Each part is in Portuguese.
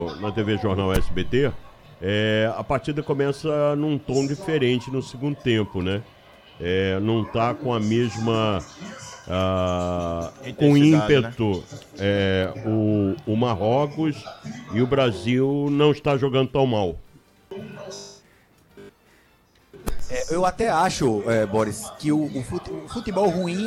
na TV Jornal SBT, a partida começa num tom diferente no segundo tempo, né? Não tá com a mesma com ímpeto, né? O Marrocos e o Brasil não está jogando tão mal. Eu até acho, Boris, que o futebol ruim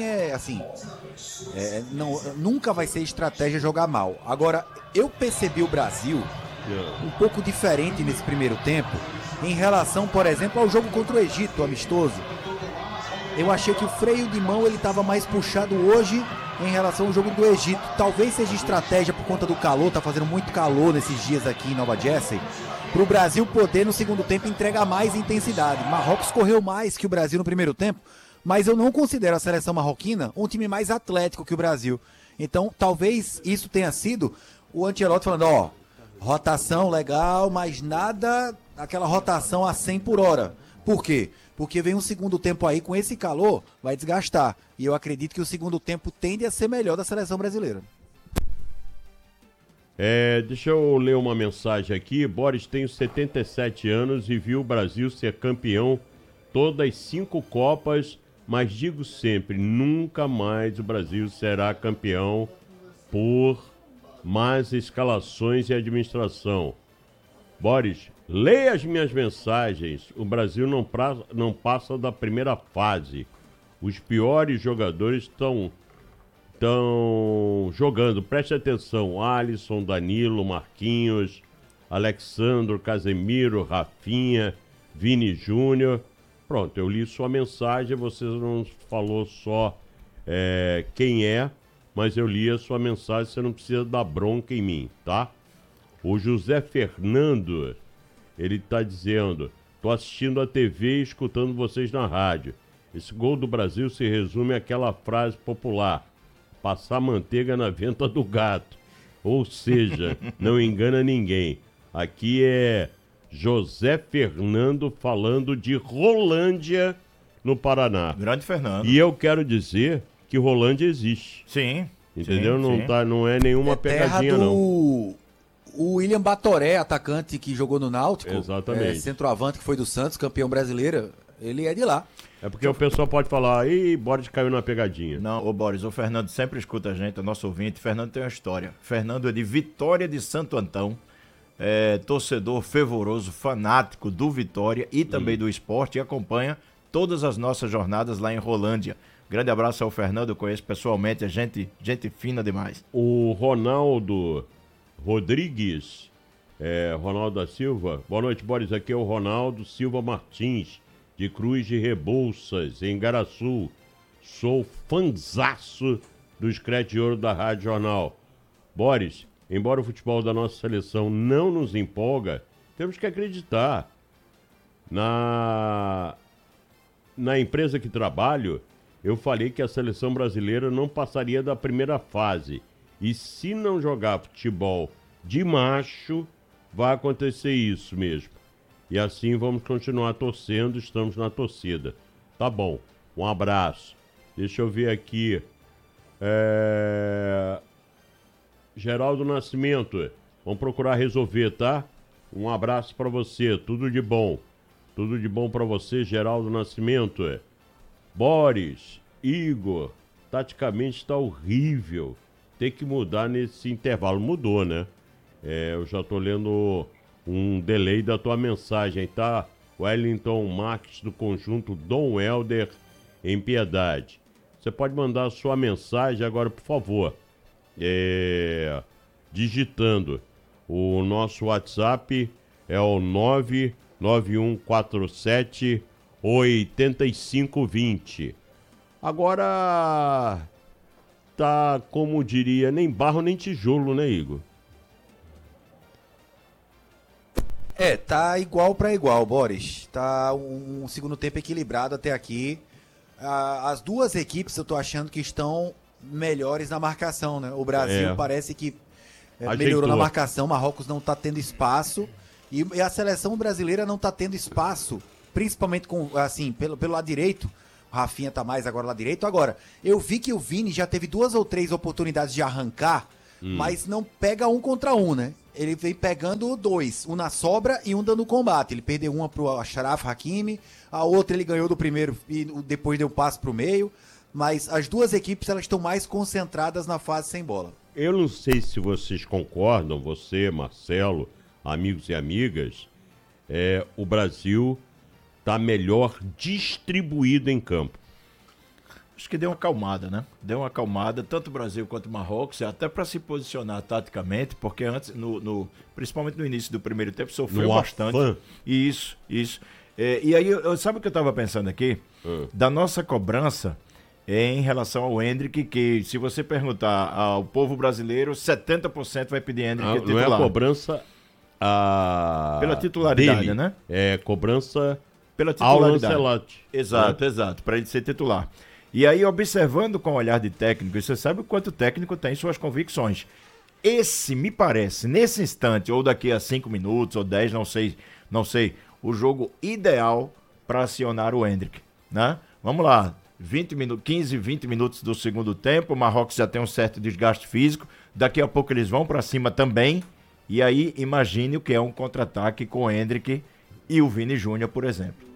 nunca vai ser estratégia jogar mal. Agora, eu percebi o Brasil um pouco diferente nesse primeiro tempo em relação, por exemplo, ao jogo contra o Egito, amistoso. Eu achei que o freio de mão ele estava mais puxado hoje em relação ao jogo do Egito. Talvez seja estratégia por conta do calor, tá fazendo muito calor nesses dias aqui em Nova Jersey, para o Brasil poder no segundo tempo entregar mais intensidade. Marrocos correu mais que o Brasil no primeiro tempo, mas eu não considero a seleção marroquina um time mais atlético que o Brasil. Então talvez isso tenha sido o Ancelotti falando, rotação legal, mas nada aquela rotação a 100 por hora. Por quê? Porque vem um segundo tempo aí, com esse calor, vai desgastar. E eu acredito que o segundo tempo tende a ser melhor da seleção brasileira. Deixa eu ler uma mensagem aqui. Boris, tenho 77 anos e vi o Brasil ser campeão todas as 5 Copas, mas digo sempre, nunca mais o Brasil será campeão por más escalações e administração. Boris, leia as minhas mensagens. O Brasil não passa da primeira fase. Os piores jogadores estão jogando. Preste atenção. Alisson, Danilo, Marquinhos, Alexandro, Casemiro, Rafinha, Vini Júnior. Pronto, eu li sua mensagem. Você não falou só quem é, mas eu li a sua mensagem. Você não precisa dar bronca em mim, tá? O José Fernando, ele tá dizendo: tô assistindo a TV e escutando vocês na rádio. Esse gol do Brasil se resume àquela frase popular: passar manteiga na venta do gato. Ou seja, não engana ninguém. Aqui é José Fernando falando de Rolândia, no Paraná. Grande Fernando. E eu quero dizer que Rolândia existe. Sim. Entendeu? Sim. Não é nenhuma pegadinha, não. O William Batoré, atacante que jogou no Náutico, exatamente. Centroavante que foi do Santos, campeão brasileiro, ele é de lá. É porque o pessoal pode falar, Boris caiu na pegadinha. Não, Boris, o Fernando sempre escuta a gente, é nosso ouvinte. Fernando tem uma história. Fernando é de Vitória de Santo Antão, torcedor fervoroso, fanático do Vitória e também do esporte, e acompanha todas as nossas jornadas lá em Rolândia. Grande abraço ao Fernando, eu conheço pessoalmente, gente fina demais. O Ronaldo Rodrigues, Ronaldo da Silva. Boa noite, Boris. Aqui é o Ronaldo Silva Martins, de Cruz de Rebouças, em Garaçu. Sou fanzaço do Scratch de Ouro da Rádio Jornal. Boris, embora o futebol da nossa seleção não nos empolga, temos que acreditar. Na empresa que trabalho, eu falei que a seleção brasileira não passaria da primeira fase. E se não jogar futebol de macho, vai acontecer isso mesmo. E assim vamos continuar torcendo, estamos na torcida. Tá bom, um abraço. Deixa eu ver aqui. Geraldo Nascimento, vamos procurar resolver, tá? Um abraço pra você, tudo de bom. Tudo de bom pra você, Geraldo Nascimento. Boris, Igor, taticamente tá horrível. Tem que mudar nesse intervalo. Mudou, né? Eu já tô lendo um delay da tua mensagem, tá? Wellington Marques, do conjunto Dom Helder, em Piedade. Você pode mandar a sua mensagem agora, por favor. Digitando. O nosso WhatsApp é o 99147 8520. Agora tá, como diria, nem barro nem tijolo, né, Igor? Tá igual para igual, Boris. Tá um segundo tempo equilibrado até aqui. As duas equipes eu tô achando que estão melhores na marcação, né? O Brasil parece que melhorou na marcação, Marrocos não tá tendo espaço e a seleção brasileira não tá tendo espaço, principalmente pelo lado direito. O Rafinha tá mais agora lá direito. Agora, eu vi que o Vini já teve 2 ou 3 oportunidades de arrancar, mas não pega 1 contra 1, né? ele vem pegando dois, um na sobra e um dando combate. Ele perdeu uma pro Achraf Hakimi, a outra ele ganhou do primeiro e depois deu passe pro meio, mas as duas equipes elas estão mais concentradas na fase sem bola. Eu não sei se vocês concordam, você, Marcelo, amigos e amigas, o Brasil está melhor distribuído em campo. Acho que deu uma acalmada, né? Deu uma acalmada, tanto o Brasil quanto o Marrocos, até para se posicionar taticamente, porque antes, principalmente no início do primeiro tempo, sofreu bastante. Afã. Isso. E aí, sabe o que eu estava pensando aqui? Da nossa cobrança em relação ao Endrick, que se você perguntar ao povo brasileiro, 70% vai pedir Endrick titular. Não é a cobrança pela titularidade, dele, né? É cobrança pela titularidade. Ancelotti. Exato, para ele ser titular. E aí, observando com o olhar de técnico, você sabe o quanto o técnico tem suas convicções. Esse, me parece, nesse instante, ou daqui a 5 minutos, ou 10, não sei, o jogo ideal para acionar o Endrick, né? Vamos lá, 15, 20 minutos do segundo tempo, o Marrocos já tem um certo desgaste físico, daqui a pouco eles vão para cima também, e aí imagine o que é um contra-ataque com o Endrick e o Vini Júnior, por exemplo.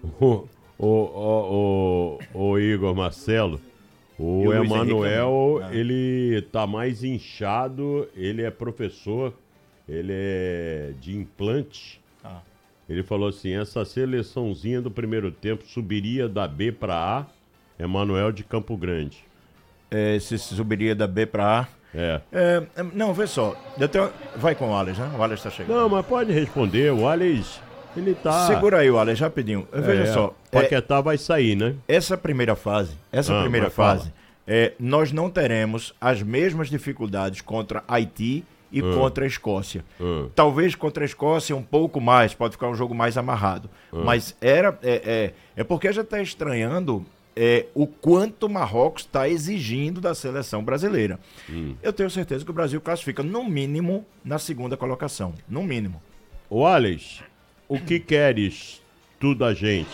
O Igor, Marcelo, o Emanuel, ele tá mais inchado, ele é professor, ele é de implante. Ele falou assim, essa seleçãozinha do primeiro tempo subiria da B para A, Emanuel de Campo Grande. Se subiria da B para A. Não, vê só, vai com o Alex, né? O Alex tá chegando. Não, mas pode responder, o Alex... Ele tá... Segura aí, Alex, rapidinho. Veja só. Paquetá vai sair, né? Essa primeira fase, nós não teremos as mesmas dificuldades contra Haiti e contra a Escócia. Talvez contra a Escócia um pouco mais, pode ficar um jogo mais amarrado. Mas é porque já está estranhando o quanto o Marrocos está exigindo da seleção brasileira. Eu tenho certeza que o Brasil classifica, no mínimo, na segunda colocação. No mínimo. O Alex... O que queres tu da gente?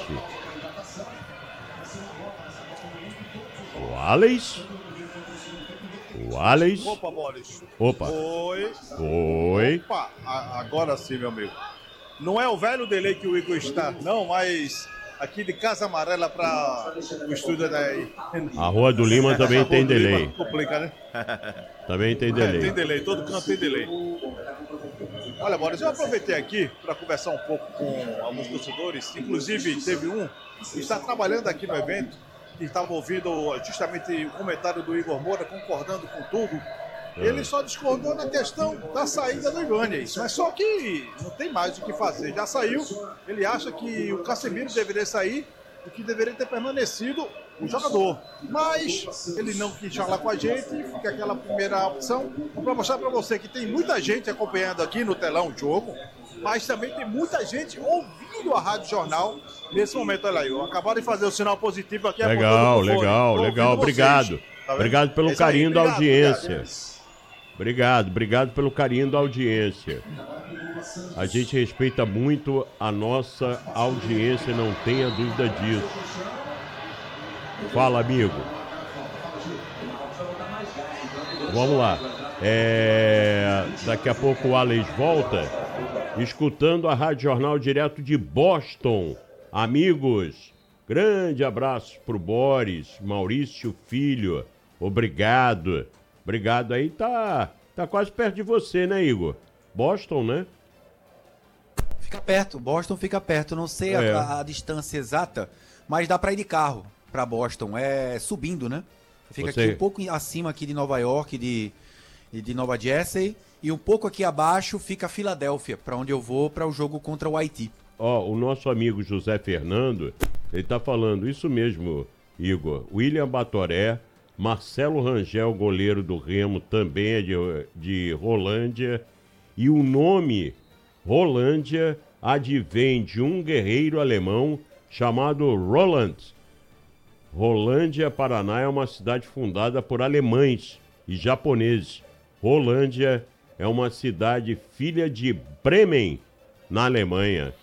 O Alex? Opa, Boris. Opa. Oi. Opa, agora sim, meu amigo. Não é o velho delay que o Igor está, não, mas aqui de Casa Amarela para o estúdio daí. A Rua do Lima também tem delay. Complica, né? Também tem delay. Tem delay, todo canto tem delay. Olha, Boris, eu aproveitei aqui para conversar um pouco com alguns torcedores. Inclusive, teve um que está trabalhando aqui no evento, que estava ouvindo justamente o comentário do Igor Moura, concordando com tudo. Ele só discordou na questão da saída do Ibanez, mas só que não tem mais o que fazer. Já saiu, ele acha que o Casemiro deveria sair e que deveria ter permanecido o jogador. Mas ele não quis falar com a gente, fica aquela primeira opção. Para mostrar para você que tem muita gente acompanhando aqui no telão o jogo, mas também tem muita gente ouvindo a Rádio Jornal nesse momento. Olha aí, acabaram de fazer o sinal positivo aqui. Legal. Obrigado. Tá, obrigado pelo carinho da audiência. Obrigado pelo carinho da audiência. A gente respeita muito a nossa audiência, não tenha dúvida disso. Fala, amigo. Vamos lá. Daqui a pouco o Alex volta, escutando a Rádio Jornal direto de Boston. Amigos, grande abraço pro Boris, Maurício Filho. Obrigado. Obrigado aí, tá quase perto de você, né, Igor? Boston, né? Fica perto, Boston fica perto. Não sei a distância exata, mas dá pra ir de carro pra Boston. É subindo, né? Fica aqui um pouco acima aqui de Nova York, de Nova Jersey, e um pouco aqui abaixo fica Filadélfia, pra onde eu vou para o jogo contra o Haiti. O nosso amigo José Fernando, ele tá falando isso mesmo, Igor. William Batoré, Marcelo Rangel, goleiro do Remo, também é de Rolândia. E o nome Rolândia advém de um guerreiro alemão chamado Roland. Rolândia, Paraná, é uma cidade fundada por alemães e japoneses. Rolândia é uma cidade filha de Bremen, na Alemanha.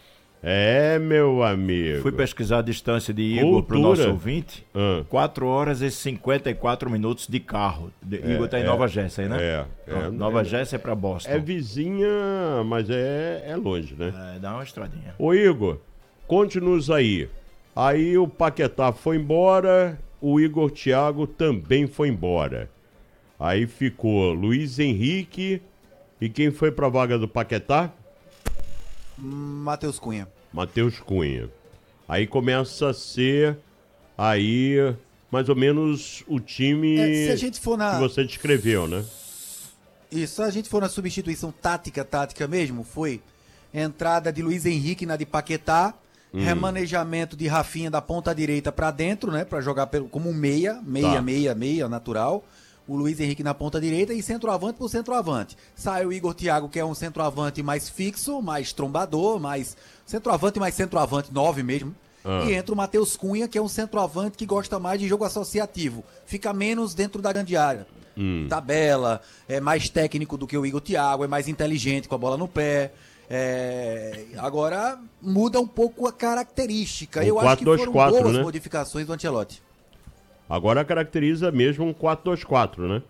É, meu amigo. Fui pesquisar a distância de Igor para o nosso ouvinte. 4 horas e 54 minutos de carro. Igor está em Nova Jersey, né? Nova Jersey para Boston. É vizinha, mas é longe, né? Dá uma estradinha. Ô, Igor, conte-nos aí. Aí o Paquetá foi embora, o Igor Thiago também foi embora. Aí ficou Luiz Henrique e quem foi para a vaga do Paquetá? Matheus Cunha. Matheus Cunha. Aí começa a ser aí mais ou menos o time se a gente for que você descreveu, né? Isso, se a gente for na substituição tática mesmo, foi entrada de Luiz Henrique na de Paquetá, remanejamento de Rafinha da ponta direita para dentro, né, para jogar como um meia natural. O Luiz Henrique na ponta direita e centroavante por centroavante. Sai o Igor Thiago, que é um centroavante mais fixo, mais trombador, mais centroavante, 9 mesmo. E entra o Matheus Cunha, que é um centroavante que gosta mais de jogo associativo. Fica menos dentro da grande área. Tabela, é mais técnico do que o Igor Thiago, é mais inteligente com a bola no pé. Agora muda um pouco a característica. Eu acho que foram boas modificações do Ancelotti. Agora caracteriza mesmo um 4-2-4, né?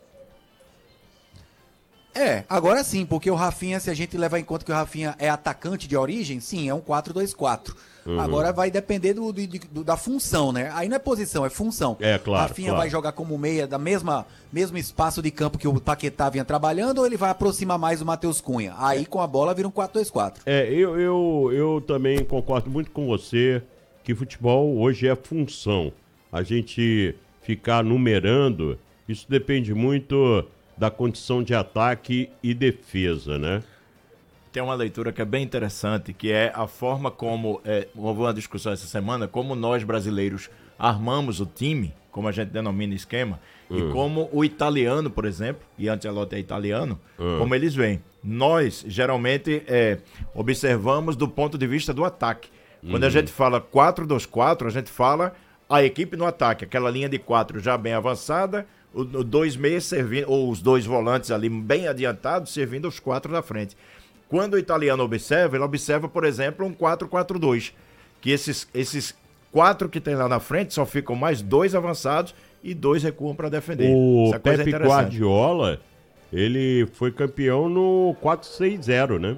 Agora sim, porque o Rafinha, se a gente levar em conta que o Rafinha é atacante de origem, sim, é um 4-2-4. Agora vai depender da função, né? Aí não é posição, é função. Claro. Rafinha vai jogar como meia da mesmo espaço de campo que o Paquetá vinha trabalhando, ou ele vai aproximar mais o Matheus Cunha? Aí com a bola vira um 4-2-4. Eu também concordo muito com você que futebol hoje é função. A gente ficar numerando, isso depende muito da condição de ataque e defesa, né? Tem uma leitura que é bem interessante, que é a forma como, houve uma discussão essa semana, como nós brasileiros armamos o time, como a gente denomina esquema, e como o italiano, por exemplo, e Ancelotti é italiano, como eles veem. Nós, geralmente, observamos do ponto de vista do ataque. Quando a gente fala 4-2-4, a gente fala a equipe no ataque, aquela linha de 4 já bem avançada, os 2 meias servindo, ou os 2 volantes ali bem adiantados, servindo os 4 da frente. Quando o italiano observa, ele observa, por exemplo, um 4-4-2, que esses 4 que tem lá na frente só ficam mais 2 avançados e 2 recuam para defender. O Pepe Guardiola, ele foi campeão no 4-6-0, né?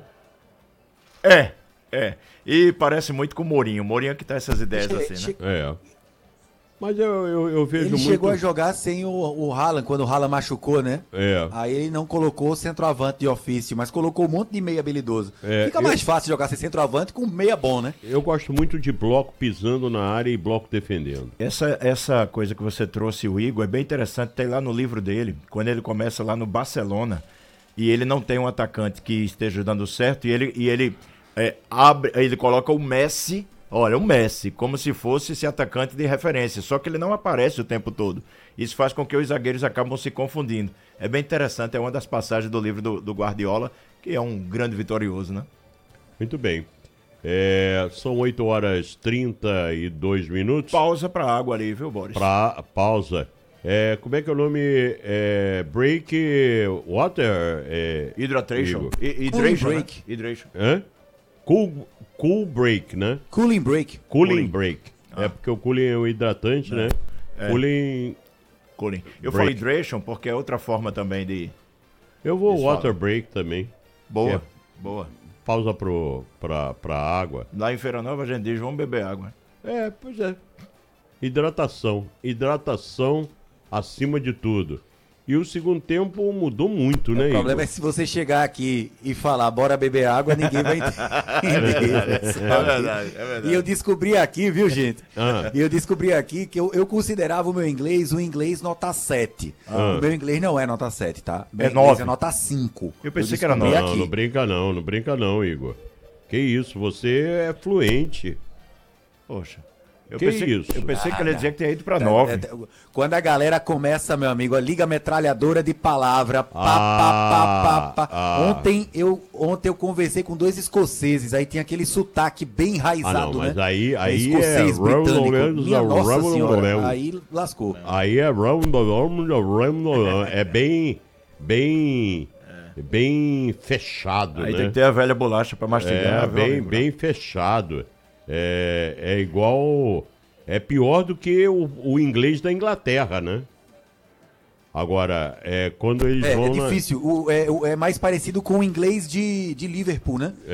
E parece muito com o Mourinho. O Mourinho que tá essas ideias assim, né? Mas eu vejo muito... Ele chegou a jogar sem o Haaland, quando o Haaland machucou, né? Aí ele não colocou o centroavante de ofício, mas colocou um monte de meia habilidoso. Fica mais fácil jogar sem centroavante com meia bom, né? Eu gosto muito de bloco pisando na área e bloco defendendo. Essa coisa que você trouxe, o Igor, é bem interessante. Tem lá no livro dele, quando ele começa lá no Barcelona, e ele não tem um atacante que esteja dando certo, e ele coloca o Messi... Olha, o Messi, como se fosse esse atacante de referência, só que ele não aparece o tempo todo. Isso faz com que os zagueiros acabam se confundindo. É bem interessante, é uma das passagens do livro do Guardiola, que é um grande vitorioso, né? Muito bem. São 8 horas 32 minutos. Pausa pra água ali, viu, Boris? Pausa. Como é que é o nome? Break Water? Hydration. Hydration. Hã? Cool break, né? Cooling break. Cooling break. Porque o cooling é o hidratante, né? Cooling. Eu falei hydration porque é outra forma também de... Eu vou water break também. Boa. Pausa pra água. Lá em Feira Nova a gente diz, vamos beber água. Pois é. Hidratação acima de tudo. E o segundo tempo mudou muito, né, O problema é que se você chegar aqui e falar, bora beber água, ninguém vai entender. É verdade. E eu descobri aqui, viu, gente? E eu descobri aqui que eu considerava o meu inglês um inglês nota 7. O meu inglês não é nota 7, tá? Meu inglês é nota 5. Eu pensei que era 9. Não brinca não, Igor. Que isso, você é fluente. Poxa. Eu Que pensei, isso? Eu pensei que ele ia dizer que tinha ido pra 9. Quando a galera começa, meu amigo, a liga metralhadora de palavra. Ontem eu conversei com 2 escoceses, aí tem aquele sotaque bem enraizado, mas né? aí escocês, britânico. Minha nossa senhora, aí lascou. Aí é bem bem fechado, Aí né? tem que ter a velha bolacha pra mastigar. Bem fechado. É igual... É pior do que o inglês da Inglaterra, né? Agora, quando eles vão... É difícil. É mais parecido com o inglês de Liverpool, né?